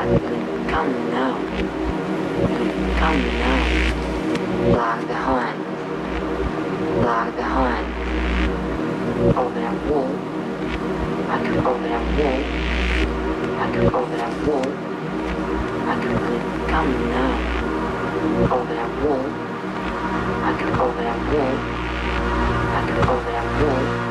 could come now. Could come now. Lag behind. Lag behind. Over that wall. I could over that wall. I could over that wall. I could come now. Over that wall. I could over that wall. I could over that wall.